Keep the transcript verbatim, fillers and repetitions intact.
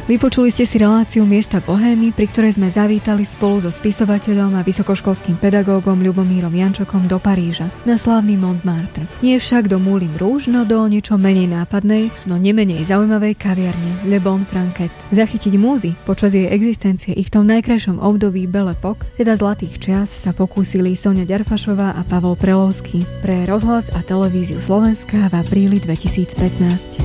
Vypočuli ste si reláciu Miesta bohémy, pri ktorej sme zavítali spolu so spisovateľom a vysokoškolským pedagógom Ľubomírom Jančokom do Paríža, na slávny Montmartre. Nie však do Moulin Rouge, no do niečo menej nápadnej, no nemenej zaujímavej kaviarne Le Bon Franquet. Zachytiť múzy počas jej existencie i v tom najkrajšom období Belle Époque, teda zlatých čias, sa pokúsili Soňa Ďarfašová a Pavol Prelovský pre Rozhlas a televíziu Slovenska v apríli dvetisícpätnásť.